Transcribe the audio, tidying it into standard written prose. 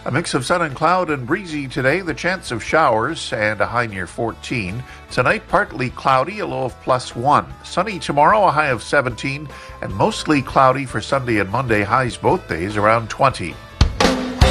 A mix of sun and cloud and breezy today, the chance of showers and a high near 14. Tonight, partly cloudy, a low of +1. Sunny tomorrow, a high of 17, and mostly cloudy for Sunday and Monday, highs both days around 20.